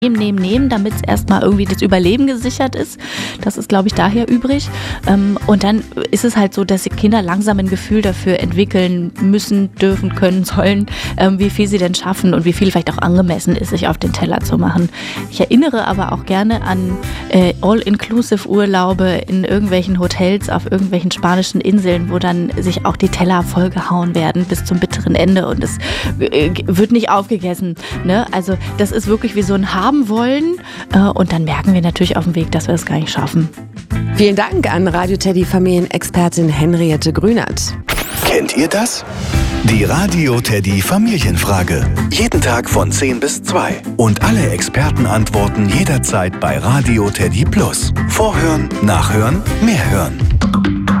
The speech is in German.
nehmen, damit es erstmal irgendwie das Überleben gesichert ist. Das ist, glaube ich, daher übrig. Und dann ist es halt so, dass die Kinder langsam ein Gefühl dafür entwickeln müssen, dürfen, können, sollen, wie viel sie denn schaffen und wie viel vielleicht auch angemessen ist, sich auf den Teller zu machen. Ich erinnere aber auch gerne an All-Inclusive-Urlaube in irgendwelchen Hotels auf irgendwelchen spanischen Inseln, wo dann sich auch die Teller vollgehauen werden bis zum bitteren Ende und es wird nicht aufgegessen. Ne? Also das ist wirklich wie so ein Haben wollen und dann merken wir natürlich auf dem Weg, dass wir es gar nicht schaffen. Vielen Dank an Radio Teddy Familienexpertin Henriette Grünert. Kennt ihr das? Die Radio Teddy Familienfrage. Jeden Tag von 10 bis 2. Und alle Experten antworten jederzeit bei Radio Teddy Plus. Vorhören, nachhören, mehr hören.